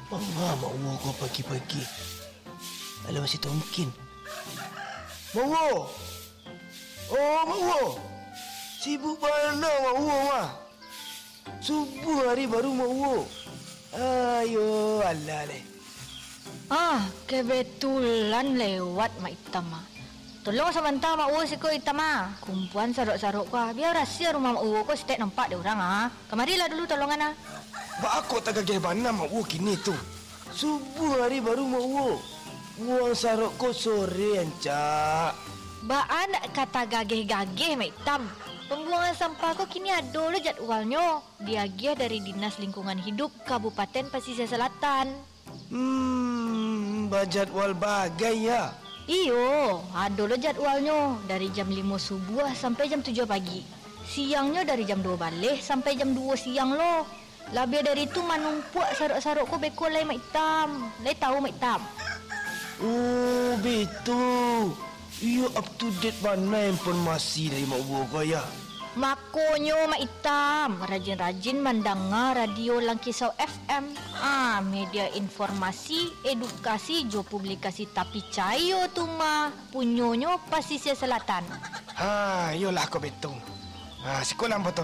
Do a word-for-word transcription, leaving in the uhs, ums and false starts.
Mama mau kau pagi-pagi. Alah masih tak mungkin. Mau. Oh, mau. Sibuk mana mau mah? Subuh hari baru mau. Ayo, alah leh. Ah, kebetulan lewat Mak Itam ah. Tolong sebentar Mak Uwo siko Itam ah. Kumpulan saruk-saruk kau. Biar rahsia rumah Mak Uwo kau setek nampak dia orang ah. Kemarilah dulu tolongan ah. Ba aku tak gagah mana Mak Uwo kini tu. Subuh hari baru Mak Uwo. Buang saruk kau sore ancak. Baan kata gageh-gageh Mak Itam. Pembuangan sampah kau kini ada lo jadwalnya. Diagih dari Dinas Lingkungan Hidup Kabupaten Pasisir Selatan. Hmm, bajadwal bagai ya. Iyo, ada lo jadwalnya dari jam lima subuh sampai jam tujuh pagi. Siangnya dari jam dua balik sampai jam dua siang lo. Lebih dari itu manumpuk saruk-saruk kau beko lai Mak Itam. Lai tahu Mak Itam? Oh, betul. Ia up to date mana informasi dari Mak Uwo kau ya? Makonyo Mak Itam, rajin-rajin mendengar radio Langkisau F M. Ah, media informasi, edukasi, jo publikasi tapi cayo tu mah punyonyo Pasisir Selatan. Ha, yolah kau betul. Ha, sekolah betul.